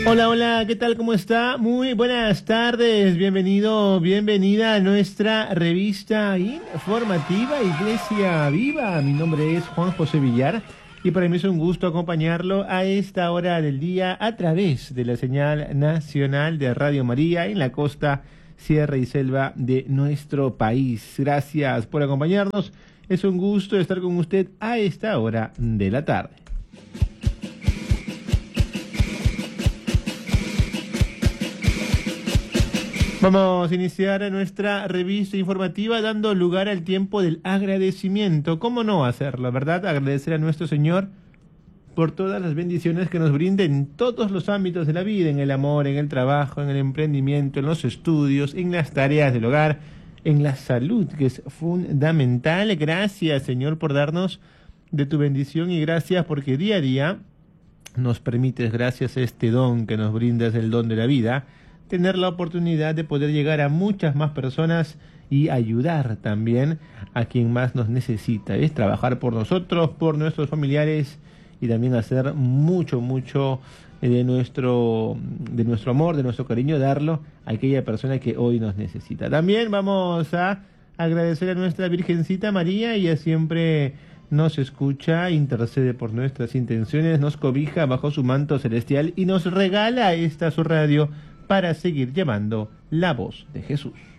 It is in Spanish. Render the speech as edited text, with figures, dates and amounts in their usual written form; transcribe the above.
Hola, hola, ¿qué tal? ¿Cómo está? Muy buenas tardes, bienvenido, bienvenida a nuestra revista informativa Iglesia Viva. Mi nombre es Juan José Villar y para mí es un gusto acompañarlo a esta hora del día a través de la señal nacional de Radio María en la costa, sierra y selva de nuestro país. Gracias por acompañarnos, es un gusto estar con usted a esta hora de la tarde. Vamos a iniciar nuestra revista informativa dando lugar al tiempo del agradecimiento. ¿Cómo no hacerlo, verdad? Agradecer a nuestro Señor por todas las bendiciones que nos brinda en todos los ámbitos de la vida, en el amor, en el trabajo, en el emprendimiento, en los estudios, en las tareas del hogar, en la salud, que es fundamental. Gracias, Señor, por darnos de tu bendición y gracias porque día a día nos permites, gracias a este don que nos brindas, el don de la vida, tener la oportunidad de poder llegar a muchas más personas y ayudar también a quien más nos necesita. Es trabajar por nosotros, por nuestros familiares y también hacer mucho de nuestro amor, de nuestro cariño, darlo a aquella persona que hoy nos necesita. También vamos a agradecer a nuestra Virgencita María. Ella siempre nos escucha, intercede por nuestras intenciones, nos cobija bajo su manto celestial y nos regala esta su radio para seguir llevando la voz de Jesús.